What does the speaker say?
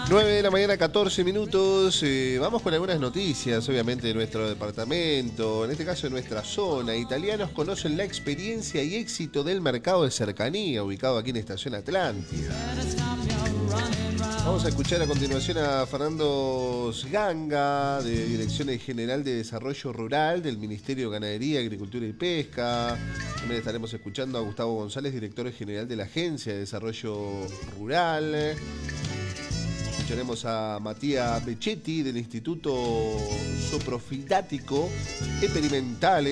9 de la mañana, 14 minutos. Vamos con algunas noticias, obviamente, de nuestro departamento, en este caso de nuestra zona. Italianos conocen la experiencia y éxito del mercado de cercanía, ubicado aquí en Estación Atlántida. Vamos a escuchar a continuación a Fernando Sganga, de Dirección General de Desarrollo Rural del Ministerio de Ganadería, Agricultura y Pesca. También estaremos escuchando a Gustavo González, Director General de la Agencia de Desarrollo Rural. Escucharemos a Matías Becchetti del Instituto Soprofilático Experimental